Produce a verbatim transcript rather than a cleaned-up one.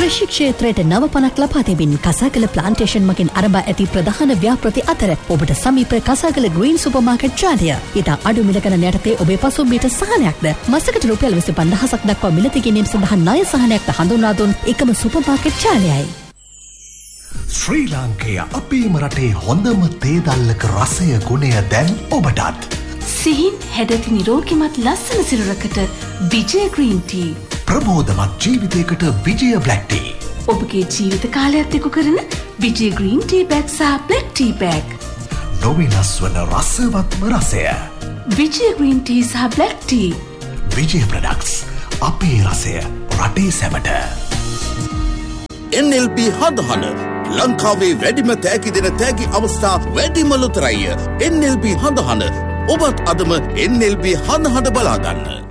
කෘෂි ක්ෂේත්‍රයට නව පණක් ලබා දෙමින් කසාකල ප්ලාන්ටේෂන් මගින් ආරම්භ ඇති ප්‍රධාන ව්‍යාපෘති අතර ඔබට සමීප කසාකල ග්‍රීන් සුපර් මාකට් ජාලය. ඊට අඩු මිල ගණන යටතේ ඔබේ පසුම්බියට සහනයක්ද මාසකට රුපියල් විසි පන්දාහක් දක්වා මිලදී ගැනීම සඳහා ණය සහනයක්ද හඳුන්වා දුන් එකම සුපර් මාකට් ජාලයයි. ශ්‍රී ලාංකේය අපේම රටේ හොඳම තේ දල්ලක රසය ගුණය දැන් ඔබටත්. සිහින් හැඩති නිරෝගිමත් ලස්සන සිරුරකට විජය ග්‍රීන් ටී. ප්‍රබෝධමත් ජීවිතයකට විජය බ්ලැක් ටී. ඔබගේ ජීවිත කාලයක් දිගු කරන විජය ග්‍රීන් ටී බෑග් සහ බ්ලැක් ටී බෑග්. නොවෙනස් වන රසවත්ම රසය. විජය ග්‍රීන් ටී සහ බ්ලැක් ටී. විජය ප්‍රොඩක්ට්ස් අපේ රසය රටේ සැමට. එන් එල් බී හදහන ලංකාවේ වැඩිම තෑගි දෙන තෑගි අවස්ථා වැඩිම ලොතරැය. එන් එල් බී හදහන ඔබත් අදම එන් එල් බී හදහන බලාගන්න.